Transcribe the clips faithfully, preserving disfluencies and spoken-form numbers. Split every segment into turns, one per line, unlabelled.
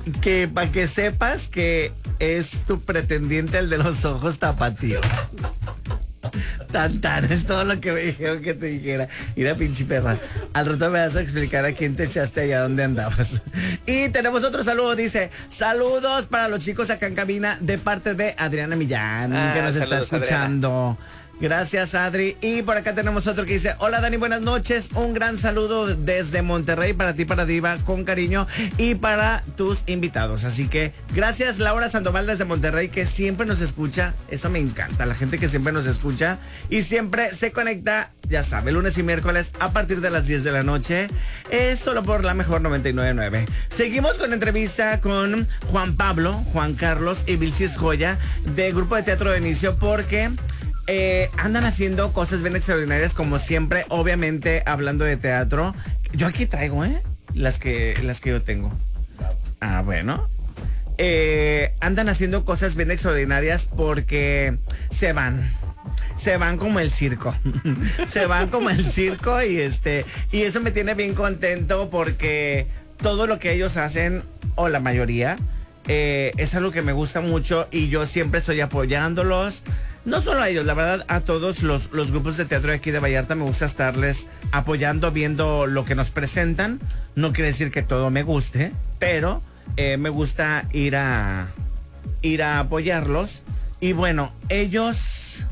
que para que sepas que es tu pretendiente el de los ojos tapatíos. Tan tan, es todo lo que me dijeron que te dijera. Mira, pinche perra, al rato me vas a explicar a quién te echaste allá donde andabas. Y tenemos otro saludo, dice: saludos para los chicos acá en cabina de parte de Adriana Millán, ah, que nos saludos, está escuchando. Adriana. Gracias, Adri. Y por acá tenemos otro que dice: hola, Dani, buenas noches. Un gran saludo desde Monterrey para ti, para Diva, con cariño, y para tus invitados. Así que gracias, Laura Sandoval desde Monterrey, que siempre nos escucha. Eso me encanta, la gente que siempre nos escucha y siempre se conecta, ya sabe, lunes y miércoles a partir de las diez de la noche. Es solo por la mejor noventa y nueve punto nueve. Seguimos con entrevista con Juan Pablo, Juan Carlos y Vilchis Joya del grupo de teatro de inicio, porque Eh, andan haciendo cosas bien extraordinarias, como siempre, obviamente hablando de teatro. Yo aquí traigo, ¿eh? Las que, las que yo tengo. Ah, bueno. Eh, andan haciendo cosas bien extraordinarias porque se van. Se van como el circo. Se van como el circo y este. Y eso me tiene bien contento porque todo lo que ellos hacen, o la mayoría, eh, es algo que me gusta mucho y yo siempre estoy apoyándolos. No solo a ellos, la verdad, a todos los, los grupos de teatro de aquí de Vallarta me gusta estarles apoyando, viendo lo que nos presentan. No quiere decir que todo me guste, pero eh, me gusta ir a, ir a apoyarlos. Y bueno, ellos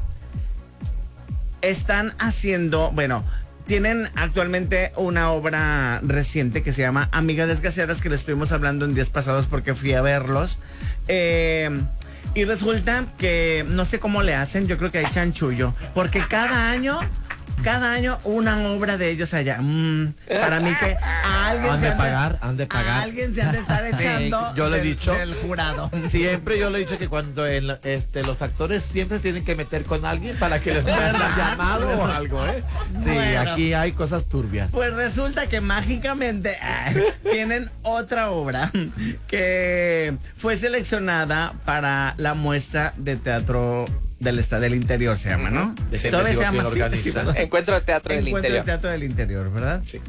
están haciendo, bueno, tienen actualmente una obra reciente que se llama Amigas Desgraciadas, que les estuvimos hablando en días pasados porque fui a verlos. Eh... Y resulta que no sé cómo le hacen, yo creo que hay chanchullo, porque cada año, cada año una obra de ellos allá. Mm, para mí que a alguien
han
se
de
han
pagar, han de pagar.
A alguien se han de estar echando.
Sí, yo le he
del,
dicho
del jurado.
Siempre yo le he dicho que cuando el, este, los actores siempre tienen que meter con alguien para que les den llamado o algo, ¿eh? Sí, bueno, aquí hay cosas turbias.
Pues resulta que mágicamente ay, tienen otra obra que fue seleccionada para la muestra de teatro del estado del interior, se llama, ¿no?
Sí,
todavía se llama
así, sí,
Encuentro de teatro del
Encuentro
interior.
de teatro del interior, ¿verdad?
Sí.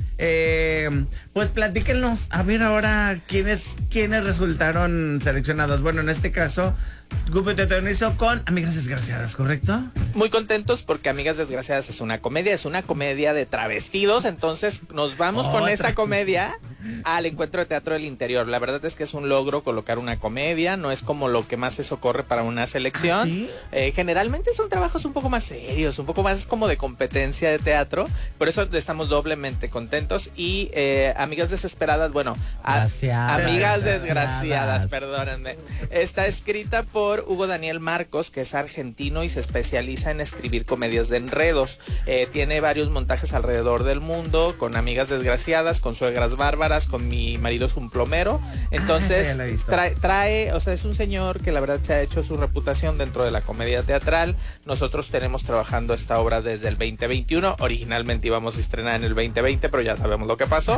Eh, pues platíquenos, a ver ahora quiénes, quiénes resultaron seleccionados. Bueno, en este caso, Grupo de Teatro de Inicio con Amigas Desgraciadas, ¿correcto?
Muy contentos porque Amigas Desgraciadas es una comedia, es una comedia de travestidos, entonces nos vamos
Otra.
con esta comedia al Encuentro de Teatro del Interior. La verdad es que es un logro colocar una comedia, no es como lo que más se socorre para una selección.
¿Ah, sí?
eh, generalmente son trabajos un poco más serios, un poco más como de competencia de teatro, por eso estamos doblemente contentos. Y eh, Amigas Desesperadas, bueno, a, Amigas Desgraciadas, perdónenme, está escrita por Hugo Daniel Marcos, que es argentino y se especializa en escribir comedias de enredos. Eh, tiene varios montajes alrededor del mundo, con Amigas Desgraciadas, con Suegras Bárbaras, con Mi marido es un plomero. Entonces
ah,
trae, trae, o sea, es un señor que la verdad se ha hecho su reputación dentro de la comedia teatral. Nosotros tenemos trabajando esta obra desde el veinte veintiuno. Originalmente íbamos a estrenar en el veinte veinte, pero ya sabemos lo que pasó.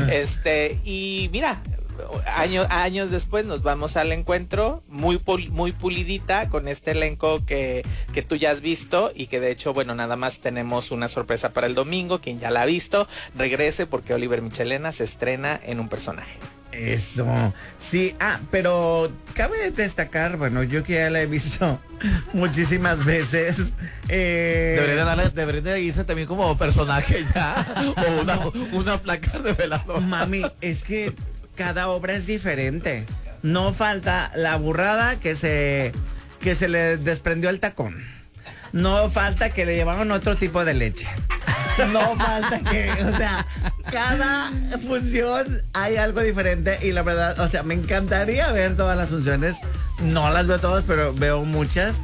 Este, y mira, Años, años después nos vamos al encuentro muy pul, muy pulidita con este elenco que, que tú ya has visto y que de hecho, bueno, nada más tenemos una sorpresa para el domingo. Quien ya la ha visto, regrese porque Oliver Michelena se estrena en un personaje.
Eso, sí, ah, pero cabe destacar, bueno, yo que ya la he visto muchísimas veces. Eh...
Debería, darle, debería irse también como personaje ya, o una, una placa de velador.
Mami, es que cada obra es diferente. No falta la burrada que se, que se le desprendió el tacón. No falta que le llevaron otro tipo de leche. No falta que, o sea, cada función hay algo diferente y la verdad, o sea, me encantaría ver todas las funciones. No las veo todas, pero veo muchas.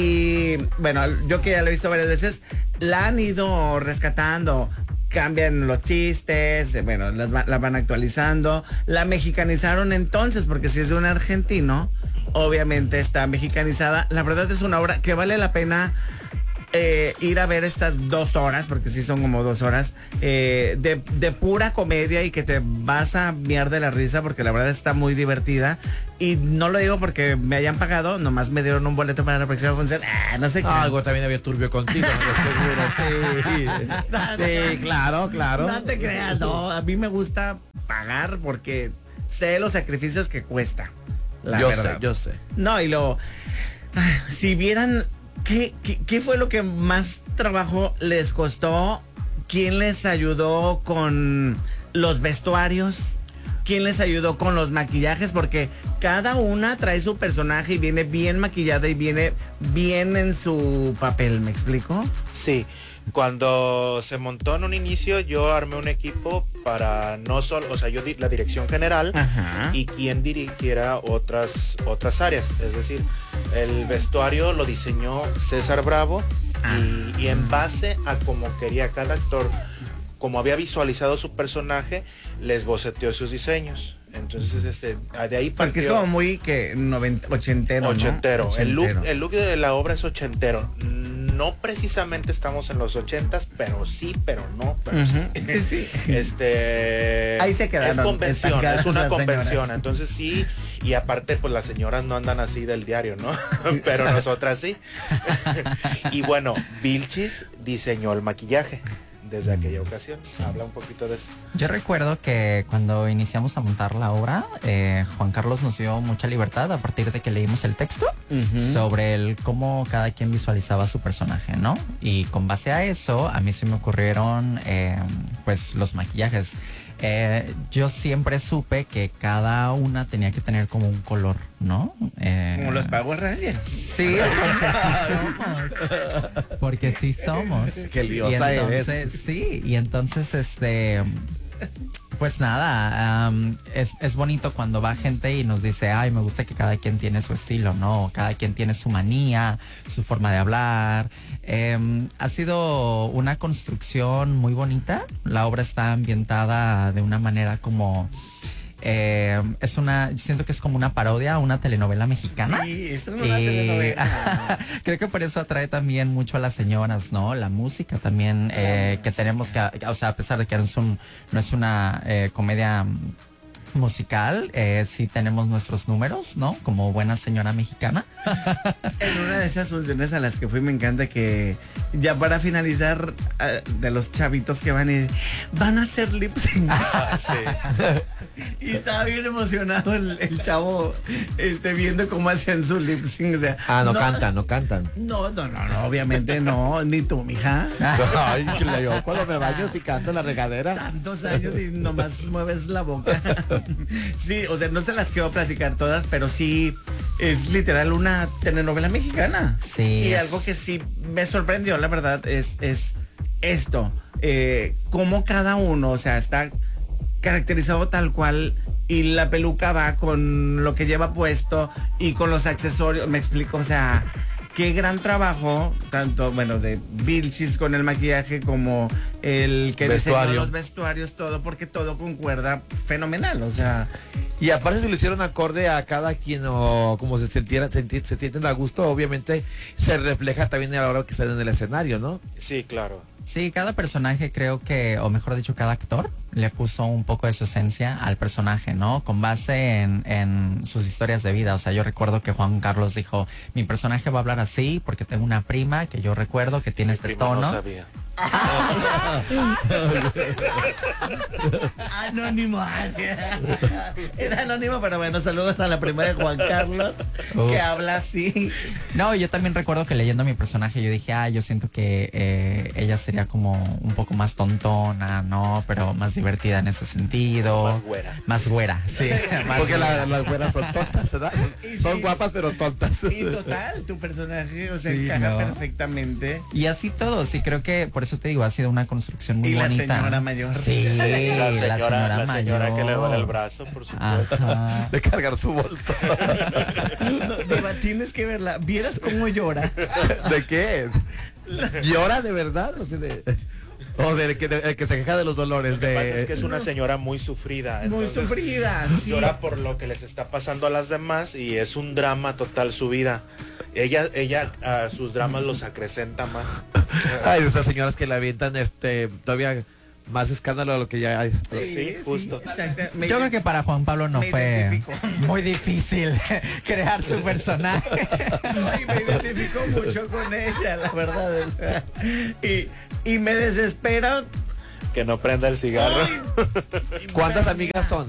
Y bueno, yo que ya la he visto varias veces, la han ido rescatando. Cambian los chistes, bueno, las va, la van actualizando. La mexicanizaron entonces, porque si es de un argentino, obviamente está mexicanizada. La verdad es una obra que vale la pena eh, ir a ver estas dos horas, porque sí son como dos horas, eh, de, de pura comedia y que te vas a miar de la risa, porque la verdad está muy divertida. Y no lo digo porque me hayan pagado, nomás me dieron un boleto para la próxima función. Ah, no sé qué.
Algo también había turbio contigo, no seguro. Sí, sí, claro, claro.
No te creas, no. A mí me gusta pagar porque sé los sacrificios que cuesta. La
yo
verdad.
sé, yo sé.
No, y lo... Si vieran, ¿qué, qué, qué fue lo que más trabajo les costó? ¿Quién les ayudó con los vestuarios? ¿Quién les ayudó con los maquillajes? Porque cada una trae su personaje y viene bien maquillada y viene bien en su papel, ¿me explico?
Sí, cuando se montó en un inicio yo armé un equipo para no solo, o sea, yo di la dirección general. Ajá. Y quien dirigiera otras, otras áreas. Es decir, el vestuario lo diseñó César Bravo y, y en base a como quería cada actor, como había visualizado su personaje, les boceteó sus diseños. Entonces, este, de ahí partió.
Porque es como muy que noventa, ochentero,
ochentero.
¿no?
El look, el look de la obra es ochentero. No precisamente estamos en los ochentas, pero sí, pero no. Pero uh-huh. sí.
Sí, sí.
Este.
Ahí se quedaron.
Es convención, es una convención.
Señoras.
Entonces sí. Y aparte, pues las señoras no andan así del diario, ¿no? Pero nosotras sí. Y bueno, Vilchis diseñó el maquillaje desde aquella ocasión. Sí. Habla un poquito de eso.
Yo recuerdo que cuando iniciamos a montar la obra, eh, Juan Carlos nos dio mucha libertad a partir de que leímos el texto uh-huh. sobre el cómo cada quien visualizaba su personaje, ¿no? Y con base a eso, a mí se me ocurrieron eh, pues los maquillajes. Eh, yo siempre supe que cada una tenía que tener como un color, ¿no? Eh,
como los Power Rangers.
Sí, porque sí somos.
Qué liosa
eres.
eres.
Sí, y entonces este... Pues nada, um, es, es bonito cuando va gente y nos dice, ay, me gusta que cada quien tiene su estilo, ¿no? Cada quien tiene su manía, su forma de hablar. Eh, ha sido una construcción muy bonita. La obra está ambientada de una manera como... Eh, es una, siento que es como una parodia a una telenovela mexicana.
Sí, esto es una y, telenovela.
Creo que por eso atrae también mucho a las señoras, ¿no? La música también, eh, que tenemos que, o sea, a pesar de que no es, un, no es una eh, comedia musical, eh, sí tenemos nuestros números, ¿no? Como buena señora mexicana.
En una de esas funciones a las que fui me encanta que ya para finalizar uh, de los chavitos que van y van a hacer lip sync.
Ah, sí.
Y estaba bien emocionado el, el chavo este, viendo cómo hacían su lip sync. O sea,
ah, no, no cantan, no cantan.
No, no, no, no, obviamente no, ni tú, mija.
Ay, yo cuando me baño sí canto en la regadera.
Tantos años y nomás mueves la boca. Sí, o sea, no se las quiero platicar todas, pero sí es literal una telenovela mexicana.
Sí.
Y
es...
algo que sí me sorprendió, la verdad, es, es esto. Eh, cómo cada uno, o sea, está caracterizado tal cual y la peluca va con lo que lleva puesto y con los accesorios, me explico, o sea... Qué gran trabajo, tanto, bueno, de Vilchis con el maquillaje como el que
Vestuario.
diseñó los vestuarios, todo, porque todo concuerda fenomenal, o sea...
Y aparte si lo hicieron acorde a cada quien o como se sintieran, se, se sienten a gusto, obviamente se refleja también a la hora que están en el escenario, ¿no?
Sí, claro.
Sí, cada personaje creo que, o mejor dicho, cada actor le puso un poco de su esencia al personaje, ¿no? Con base en, en sus historias de vida. O sea, yo recuerdo que Juan Carlos dijo, mi personaje va a hablar así porque tengo una prima que yo recuerdo que tiene
mi
este
prima
tono.
No sabía.
Anónimo. Era anónimo, pero bueno, saludos a la prima de Juan Carlos, Ups. que habla así.
No, yo también recuerdo que leyendo mi personaje yo dije, ah, yo siento que eh, ella sería como un poco más tontona, ¿no? Pero más divertida en ese sentido.
Más güera.
Más güera, sí. Más
Porque la, las güeras son tontas, ¿verdad?
Y
son
sí,
guapas pero tontas.
Y total, tu personaje, o sea,
sí,
encaja
no.
perfectamente.
Y así todo, sí, creo que por eso te digo, ha sido una construcción muy
y
bonita.
Y la señora mayor.
Sí,
la señora,
la señora,
la señora
mayor.
que le duele el brazo, por supuesto.
Ajá.
De cargar su bolso.
No, Diva, tienes que verla. ¿Vieras cómo llora?
¿De qué? ¿Llora de verdad? O sea, de... O del que, de, que se queja de los dolores.
Lo que
de...
pasa es que es una señora muy sufrida.
Muy sufrida. Sí.
Llora por lo que les está pasando a las demás y es un drama total su vida. Ella, ella a sus dramas los acrecenta más.
Ay, esas señoras que le avientan este todavía más escándalo de lo que ya hay.
Sí, sí, justo.
Sí, Yo creo que para Juan Pablo no fue identifico. muy difícil crear su personaje.
Y me identifico mucho con ella, la verdad. O sea, y, y me desespera
que no prenda el cigarro.
Ay, ¿cuántas amigas son?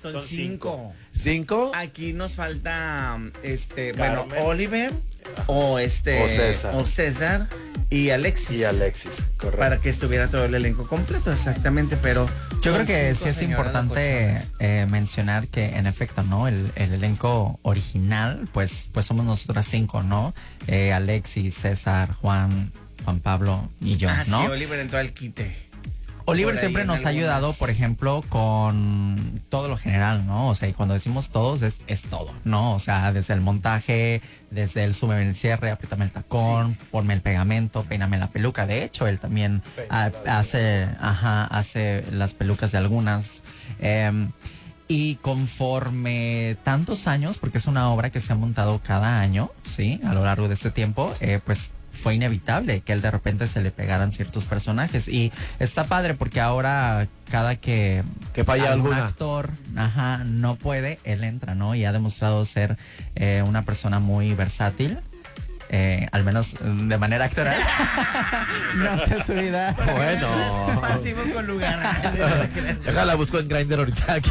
Son,
Son
cinco.
¿Cinco?
Aquí nos falta, este,
Carmen.
bueno, Oliver o este...
O César.
O César y Alexis.
Y Alexis, correcto.
Para que estuviera todo el elenco completo, exactamente, pero...
Yo
son
creo que
cinco
sí es
señoras
importante
locochonas.
eh, mencionar que en efecto, ¿no? El, el elenco original, pues, pues somos nosotras cinco, ¿no? Eh, Alexis, César, Juan, Juan Pablo y yo,
Ah,
¿no?
sí, Oliver entró al quite.
Oliver
por ahí
siempre
en
nos ha
algunas.
ayudado, por ejemplo, con todo lo general, ¿no? O sea, y cuando decimos todos es, es todo, ¿no? O sea, desde el montaje, desde el súbeme el cierre, apriétame el tacón, ponme el pegamento, peíname la peluca. De hecho, él también ah, hace, ajá, hace las pelucas de algunas. Em, y conforme tantos años, porque es una obra que se ha montado cada año, ¿sí? A lo largo de este tiempo, eh, pues fue inevitable que él de repente se le pegaran ciertos personajes. Y está padre porque ahora cada que,
Que falla
algún
alguna.
actor ajá, no puede, él entra, ¿no? Y ha demostrado ser eh, una persona muy versátil. Eh, al menos mm, de manera actoral. No sé su vida.
Bueno.
Pasivo con lugar.
Déjala, busco en Grindr ahorita aquí.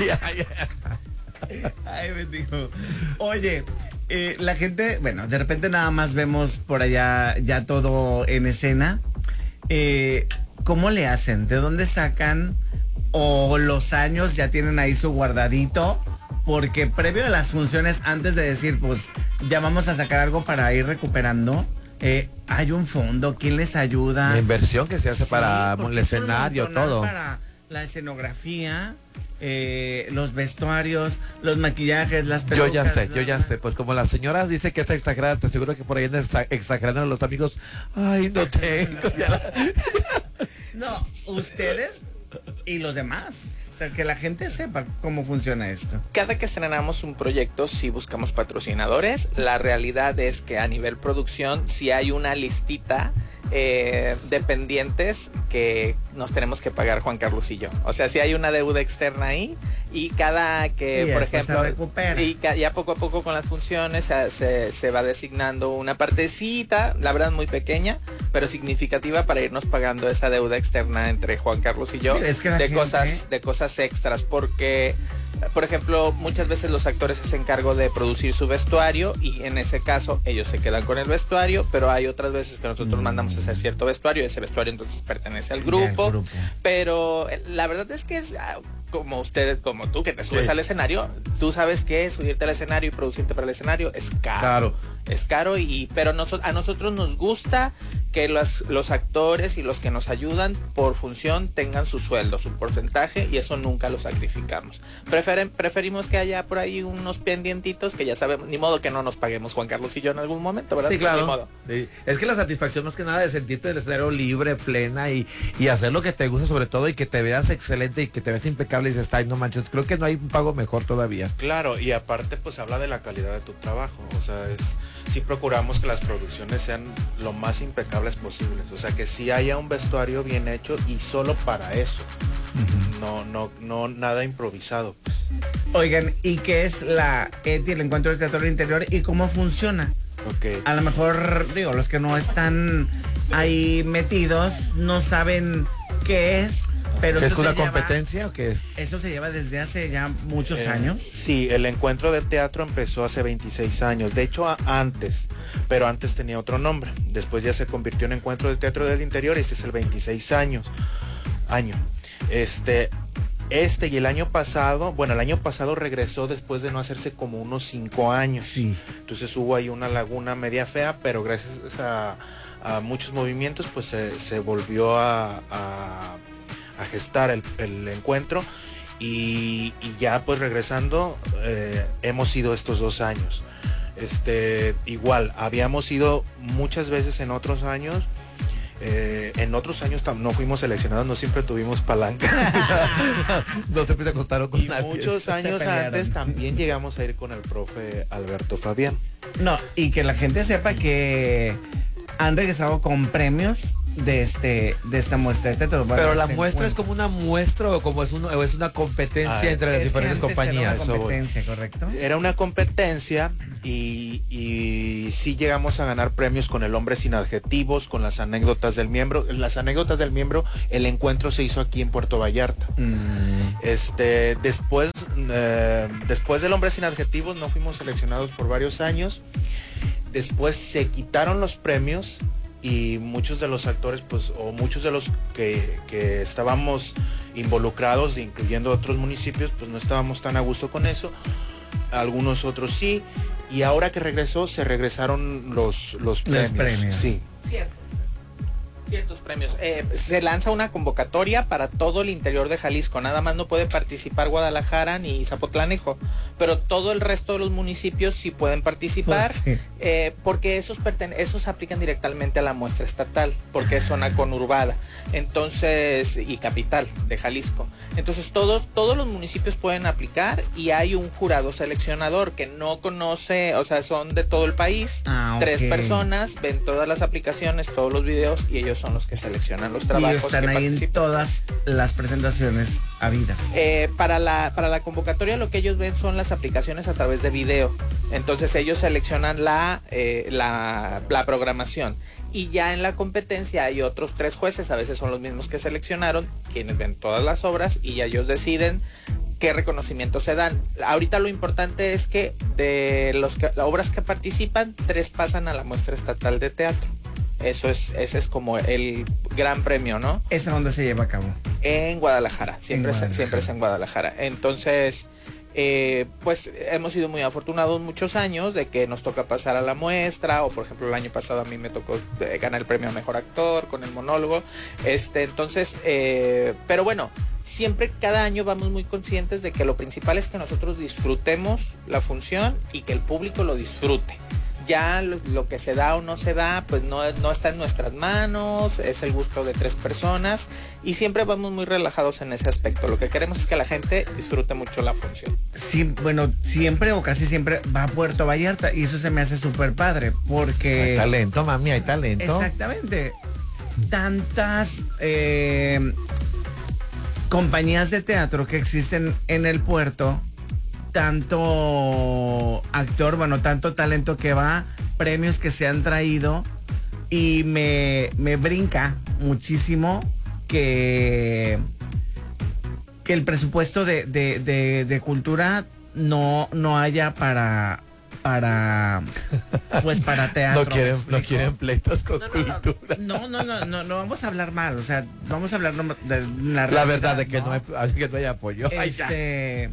Ay, bendigo. Oye, eh, la gente, bueno, de repente nada más vemos por allá ya todo en escena. Eh, ¿Cómo le hacen? ¿De dónde sacan? ¿O los años ya tienen ahí su guardadito? Porque previo a las funciones, antes de decir, pues, ya vamos a sacar algo para ir recuperando, eh, hay un fondo, ¿quién les ayuda?
La inversión que se hace
Sí,
para
porque
el
es un
escenario,
montonal
todo.
Para la escenografía, eh, los vestuarios, los maquillajes, las
Yo
pelucas.
ya sé, yo
la-
ya sé. Pues como la señora dice que es exagerada, te aseguro que por ahí andan exa- exagerando los amigos. Ay, no tengo. Ya la-
No, ustedes y los demás. O sea, que la gente sepa cómo funciona esto.
Cada que estrenamos un proyecto, sí buscamos patrocinadores. La realidad es que a nivel producción, sí hay una listita eh, de pendientes que nos tenemos que pagar Juan Carlos y yo. O sea, sí hay una deuda externa ahí y cada que,
Y
por
después
ejemplo,
se recupera.
y ca- ya poco a poco con las funciones se, se, se va designando una partecita, la verdad muy pequeña, pero significativa para irnos pagando esa deuda externa entre Juan Carlos y yo
Sí, es que la
de
gente-
cosas de cosas extras, porque por ejemplo muchas veces los actores se hacen cargo de producir su vestuario y en ese caso ellos se quedan con el vestuario, pero hay otras veces que nosotros
Mm.
mandamos a hacer cierto vestuario y ese vestuario entonces pertenece al
Ya,
grupo,
el grupo.
pero eh, la verdad es que es ah, como ustedes, como tú que te subes
Sí.
al escenario, tú sabes que subirte al escenario y producirte para el escenario es caro.
Claro.
Es caro y pero noso- a nosotros nos gusta que los, los actores y los que nos ayudan por función tengan su sueldo, su porcentaje y eso nunca lo sacrificamos. Preferen, preferimos que haya por ahí unos pendientitos que ya sabemos, ni modo que no nos paguemos Juan Carlos y yo en algún momento, ¿verdad?
Sí,
Pues, ni
claro.
modo.
Sí. Es que la satisfacción más que nada de sentirte del escenario libre, plena y, y hacer lo que te gusta sobre todo y que te veas excelente y que te veas impecable y dices, ay, no manches, creo que no hay un pago mejor todavía.
Claro, y aparte pues habla de la calidad de tu trabajo, o sea, es sí procuramos que las producciones sean lo más impecables posibles, o sea, que sí haya un vestuario bien hecho y solo para eso. No no no nada improvisado, pues.
Oigan, ¿y qué es la E T I, el Encuentro del Teatro del Interior, y cómo funciona?
Ok.
A lo mejor, digo, los que no están ahí metidos no saben qué es, pero
¿Es
esto
una
se lleva-
competencia o qué es?
Eso se lleva desde hace ya muchos
Eh,
años.
Sí, el encuentro de teatro empezó hace veintiséis años. De hecho, a- antes, pero antes tenía otro nombre. Después ya se convirtió en Encuentro de Teatro del Interior. Este es el veintiséis años. Año. Este, este y el año pasado, bueno, el año pasado regresó después de no hacerse como unos cinco años.
Sí.
Entonces hubo ahí una laguna media fea, pero gracias a, a muchos movimientos, pues se, se volvió a, a- a gestar el, el encuentro. Y, y ya pues regresando, eh, hemos ido estos dos años. Este, igual, habíamos ido muchas veces en otros años. Eh, en otros años tam- no fuimos seleccionados, no siempre tuvimos palanca.
No se empieza a contar con
Y
nadie.
muchos años
pelearon.
antes también llegamos a ir con el profe Alberto Fabián.
No, y que la gente sepa que han regresado con premios de este de esta muestra de teatro. Bueno,
Pero la
este
muestra es
encuentro.
como una muestra o como es, un- o es una competencia
Ah,
entre las
Es que
diferentes
antes era
compañías.
una
Eso voy.
competencia, ¿correcto?
Era una competencia y, y sí llegamos a ganar premios con el hombre sin adjetivos, con las anécdotas del miembro. Las anécdotas del miembro, el encuentro se hizo aquí en Puerto Vallarta.
Mm,
Este, después eh, después del Hombre sin Adjetivos no fuimos seleccionados por varios años. Después se quitaron los premios y muchos de los actores, pues, o muchos de los que, que estábamos involucrados, incluyendo otros municipios, pues no estábamos tan a gusto con eso. Algunos otros sí. Y ahora que regresó, se regresaron los, los premios.
Los premios.
Sí.
Cierto. Ciertos premios. Eh, se lanza una convocatoria para todo el interior de Jalisco. Nada más no puede participar Guadalajara ni Zapotlanejo, pero todo el resto de los municipios sí pueden participar, eh, porque esos, pertene esos aplican directamente a la muestra estatal, porque es zona conurbada, entonces, y capital de Jalisco. Entonces todos, todos los municipios pueden aplicar y hay un jurado seleccionador que no conoce, o sea, son de todo el país,
ah,
tres
okay.
personas, ven todas las aplicaciones, todos los videos y ellos son los que seleccionan los trabajos.
Y están
que
ahí
participan.
en todas las presentaciones habidas.
Eh, para la para la convocatoria lo que ellos ven son las aplicaciones a través de video. Entonces ellos seleccionan la, eh, la, la programación. Y ya en la competencia hay otros tres jueces, a veces son los mismos que seleccionaron, quienes ven todas las obras y ya ellos deciden qué reconocimientos se dan. Ahorita lo importante es que de los que, las obras que participan, tres pasan a la muestra estatal de teatro. Eso es, ese es como el gran premio, ¿no?
¿Esa dónde se lleva a cabo?
En Guadalajara, siempre,
En Guadalajara.
Es, siempre es en Guadalajara. Entonces, eh, pues hemos sido muy afortunados muchos años de que nos toca pasar a la muestra, o por ejemplo el año pasado a mí me tocó eh, ganar el premio a Mejor Actor con el monólogo. Este, entonces, eh, pero bueno, siempre cada año vamos muy conscientes de que lo principal es que nosotros disfrutemos la función y que el público lo disfrute. Ya lo, lo que se da o no se da, pues no, no está en nuestras manos, es el gusto de tres personas y siempre vamos muy relajados en ese aspecto. Lo que queremos es que la gente disfrute mucho la función.
Sí, bueno, siempre o casi siempre va a Puerto Vallarta y eso se me hace súper padre porque...
Hay talento, mami, hay talento.
Exactamente. Tantas eh, compañías de teatro que existen en el puerto, tanto actor, bueno, tanto talento que va, premios que se han traído y me, me brinca muchísimo que, que el presupuesto de, de, de, de cultura no, no haya para... para pues para teatro.
No quieren, no quieren pleitos con
no, no,
cultura.
No, no, no, no, no vamos a hablar mal, o sea, vamos a hablar de la,
la verdad de que no, no hay, así que no hay apoyo.
Este,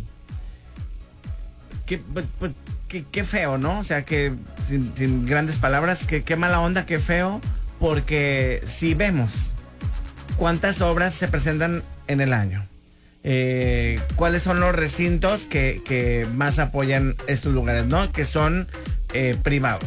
qué, pues, pues, qué, qué feo, ¿no? O sea, que sin, sin grandes palabras, que qué mala onda, qué feo, porque si vemos cuántas obras se presentan en el año. Eh, cuáles son los recintos que, que más apoyan estos lugares, ¿no? Que son eh, privados,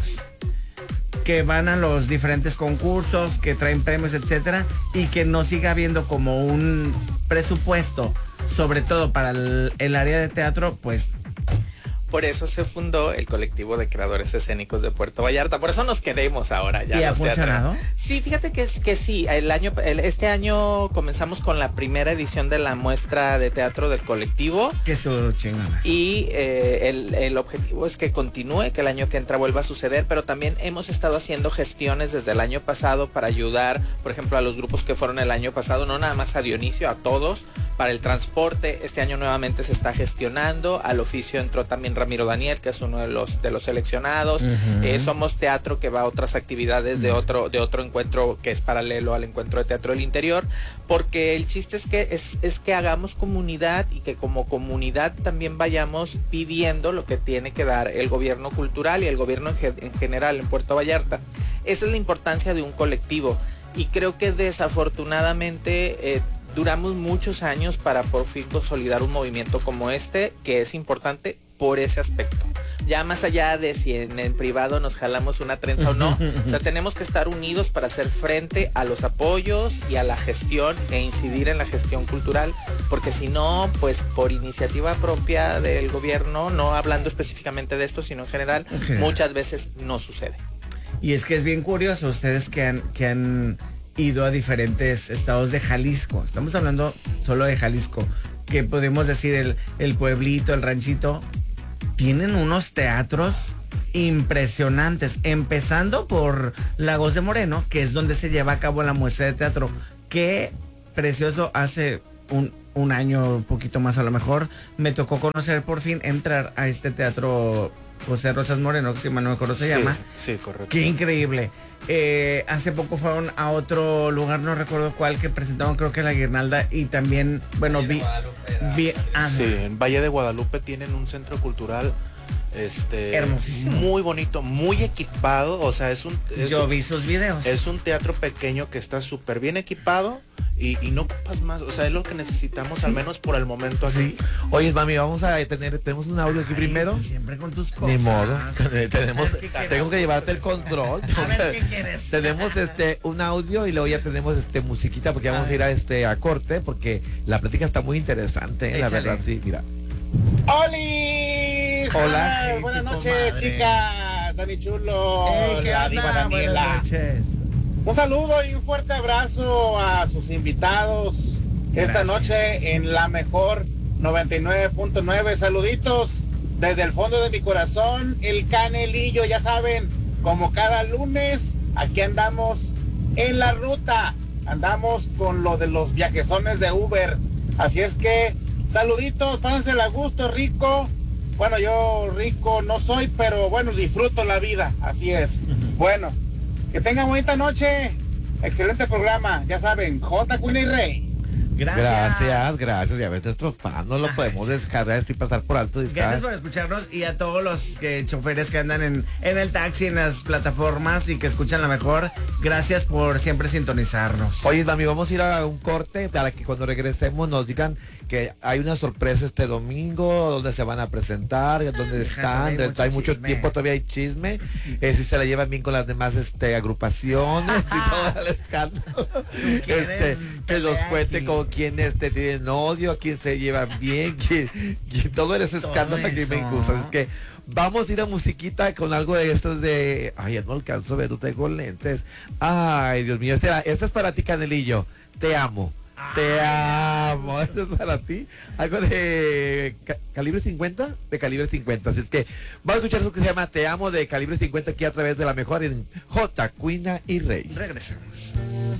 que van a los diferentes concursos, que traen premios, etcétera, y que no siga habiendo como un presupuesto, sobre todo para el, el área de teatro, pues.
Por eso se fundó el colectivo de creadores escénicos de Puerto Vallarta. Por eso nos queremos ahora ya.
¿Y ha funcionado?
Sí, fíjate que es que sí. El año, el, este año comenzamos con la primera edición de la muestra de teatro del colectivo.
Que estuvo chingona.
Y eh, el, el objetivo es que continúe, que el año que entra vuelva a suceder, pero también hemos estado haciendo gestiones desde el año pasado para ayudar, por ejemplo, a los grupos que fueron el año pasado, no nada más a Dionisio, a todos, para el transporte. Este año nuevamente se está gestionando. Al oficio entró también Ramiro Daniel, que es uno de los de los seleccionados. Uh-huh. eh, somos teatro que va a otras actividades de otro de otro encuentro que es paralelo al encuentro de teatro del interior, porque el chiste es que es, es que hagamos comunidad y que como comunidad también vayamos pidiendo lo que tiene que dar el gobierno cultural y el gobierno en, en general en Puerto Vallarta. Esa es la importancia de un colectivo y creo que desafortunadamente eh, duramos muchos años para por fin consolidar un movimiento como este, que es importante por ese aspecto. Ya más allá de si en el privado nos jalamos una trenza o no, o sea, tenemos que estar unidos para hacer frente a los apoyos y a la gestión e incidir en la gestión cultural, porque si no, pues por iniciativa propia del gobierno, no hablando específicamente de esto, sino en general, okay, muchas veces no sucede.
Y es que es bien curioso, ustedes que han, que han ido a diferentes estados de Jalisco, estamos hablando solo de Jalisco, que podemos decir el, el pueblito, el ranchito, tienen unos teatros impresionantes, empezando por Lagos de Moreno, que es donde se lleva a cabo la muestra de teatro. Qué precioso hace un, un año, un poquito más a lo mejor, me tocó conocer por fin, entrar a este teatro José Rosas Moreno, que si mal no me acuerdo se
Sí,
llama.
sí, correcto.
Qué increíble. Eh, hace poco fueron a otro lugar, no recuerdo cuál, que presentaban creo que la Guirnalda y también, bueno, vi... vi ah,
Sí, en Valle de Guadalupe tienen un centro cultural este
hermosísimo,
muy bonito, muy equipado, o sea, es un es
yo
un,
vi sus videos.
es un teatro pequeño que está súper bien equipado y, y no ocupas más, o sea, es lo que necesitamos, ¿sí? Al menos por el momento aquí.
Sí. Oye, mami, vamos a tener, tenemos un audio aquí
Ay,
primero.
siempre con tus cosas.
Ni modo. Tenemos,
¿Qué quieres?
tengo que llevarte el control.
A ver, ¿qué quieres?
Tenemos este un audio y luego ya tenemos este musiquita porque vamos a, a ir a este a corte porque la plática está muy interesante, ¿eh? La verdad, sí, mira.
¡Oli!
Hola.
Ay, buenas noches, chicas. Dani Chulo,
Hey, ¿qué
la
onda?
diva Daniela.
Buenas noches.
Un saludo y un fuerte abrazo a sus invitados esta
Gracias.
noche en la mejor noventa y nueve punto nueve. Saluditos desde el fondo de mi corazón, el Canelillo, ya saben, como cada lunes, aquí andamos en la ruta, andamos con lo de los viajezones de Uber, así es que saluditos, pásensela a gusto, rico. Bueno, yo rico no soy, pero bueno, disfruto la vida, así es. Bueno, que tengan bonita noche, excelente programa, ya saben, J. Queen y Rey.
Gracias.
Gracias, gracias. Ya ves, nuestro fan no lo
Ay,
podemos
sí.
descargar y pasar por alto. Y está-
Gracias por escucharnos y a todos los que, choferes que andan en, en el taxi, en las plataformas y que escuchan la mejor. Gracias por siempre sintonizarnos.
Oye, mami, vamos a ir a un corte para que cuando regresemos nos digan que hay una sorpresa este domingo, donde se van a presentar, dónde
Hija,
están,
hay mucho
hay mucho
chisme.
tiempo, todavía hay chisme, eh, si se la llevan bien con las demás este, agrupaciones y todo el escándalo.
quieres
Este, que nos
pelea
cuente
aquí.
con quién este, tienen odio, quién se llevan bien, quién, quién- todo ese
Todo
escándalo que me
eso.
gusta. Es que vamos a ir a musiquita con algo de estos de... Ay, ya no alcanzo a ver, no tengo lentes. Ay, Dios mío, este, este es para ti, Canelillo. Te amo. Te amo. Esto es para ti. Algo de ca- calibre cincuenta, de calibre cincuenta. Así es que vamos a escuchar eso que se llama Te amo de calibre cincuenta aquí a través de la mejor en J, Cuina y Rey.
Regresamos.